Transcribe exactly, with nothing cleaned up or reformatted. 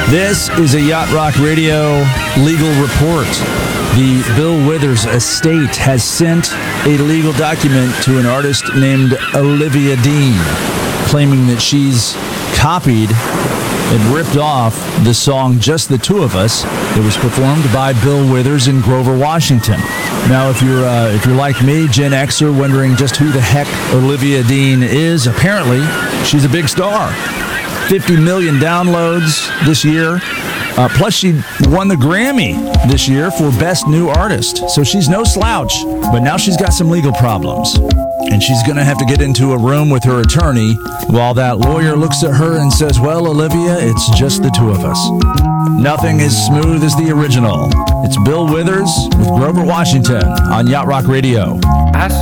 This is a Yacht Rock Radio legal report. The Bill Withers estate has sent a legal document to an artist named Olivia Dean, claiming that she's copied and ripped off the song Just the Two of Us. It was performed by Bill Withers in Grover, Washington. Now, if you're uh, if you're like me, Gen Xer, wondering just who the heck Olivia Dean is, apparently she's a big star. fifty million downloads this year. Uh, plus, she won the Grammy this year for Best New Artist. So she's no slouch, but now she's got some legal problems. And she's going to have to get into a room with her attorney while that lawyer looks at her and says, well, Olivia, it's just the two of us. Nothing as smooth as the original. It's Bill Withers with Grover, Washington on Yacht Rock Radio.